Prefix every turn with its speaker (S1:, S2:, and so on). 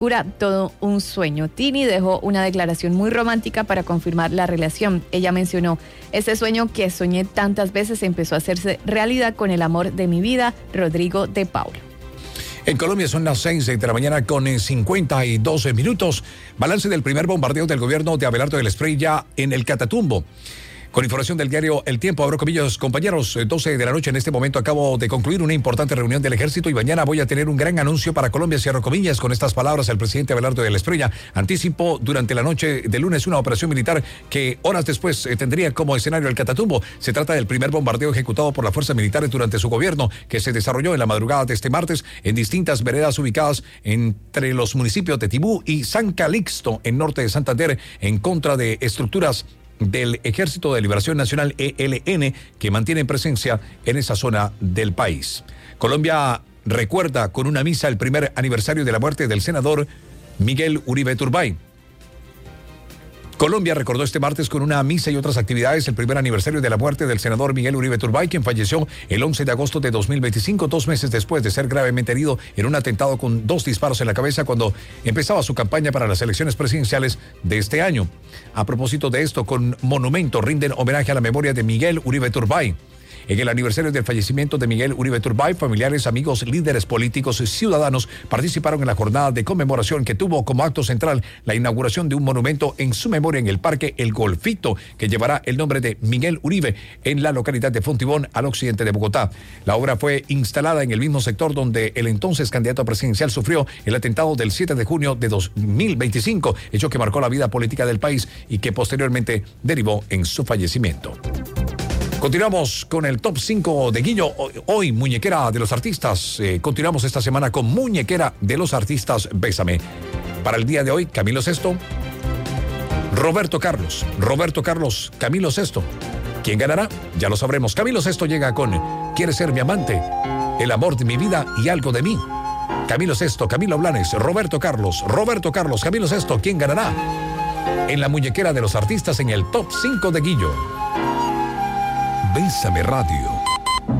S1: Pura, todo un sueño. Tini dejó una declaración muy romántica para confirmar la relación. Ella mencionó: ese sueño que soñé tantas veces empezó a hacerse realidad con el amor de mi vida, Rodrigo de Paula.
S2: En Colombia son las 6 de la mañana con 52 minutos. Balance del primer bombardeo del gobierno de Abelardo del Espriella en el Catatumbo. Con información del diario El Tiempo, abro comillas, compañeros, 12 de la noche en este momento acabo de concluir una importante reunión del ejército y mañana voy a tener un gran anuncio para Colombia, cierro comillas. Con estas palabras, el presidente Abelardo del Espriella anticipó durante la noche de lunes una operación militar que horas después tendría como escenario el Catatumbo. Se trata del primer bombardeo ejecutado por las fuerzas militares durante su gobierno, que se desarrolló en la madrugada de este martes en distintas veredas ubicadas entre los municipios de Tibú y San Calixto, en norte de Santander, en contra de estructuras del Ejército de Liberación Nacional, ELN, que mantienen presencia en esa zona del país. Colombia recuerda con una misa el primer aniversario de la muerte del senador Miguel Uribe Turbay. Colombia recordó este martes con una misa y otras actividades el primer aniversario de la muerte del senador Miguel Uribe Turbay, quien falleció el 11 de agosto de 2025, 2 meses después de ser gravemente herido en un atentado con 2 disparos en la cabeza cuando empezaba su campaña para las elecciones presidenciales de este año. A propósito de esto, con monumento rinden homenaje a la memoria de Miguel Uribe Turbay. En el aniversario del fallecimiento de Miguel Uribe Turbay, familiares, amigos, líderes políticos y ciudadanos participaron en la jornada de conmemoración que tuvo como acto central la inauguración de un monumento en su memoria en el Parque El Golfito, que llevará el nombre de Miguel Uribe en la localidad de Fontibón, al occidente de Bogotá. La obra fue instalada en el mismo sector donde el entonces candidato presidencial sufrió el atentado del 7 de junio de 2025, hecho que marcó la vida política del país y que posteriormente derivó en su fallecimiento. Continuamos con el top 5 de Guillo. Hoy, muñequera de los artistas. Continuamos esta semana con muñequera de los artistas Bésame. Para el día de hoy, Camilo Sesto, Roberto Carlos, Camilo Sesto. ¿Quién ganará? Ya lo sabremos. Camilo Sesto llega con ¿Quieres ser mi amante? El amor de mi vida y algo de mí. Camilo Sesto, Camilo Blanes, Roberto Carlos, Camilo Sesto. ¿Quién ganará? En la muñequera de los artistas en el top 5 de Guillo. Bésame Radio.